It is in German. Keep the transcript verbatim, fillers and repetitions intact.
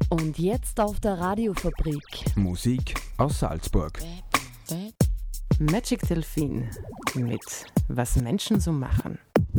Und jetzt auf der Radiofabrik. Musik aus Salzburg. Magic Delfin mit Was Menschen so machen.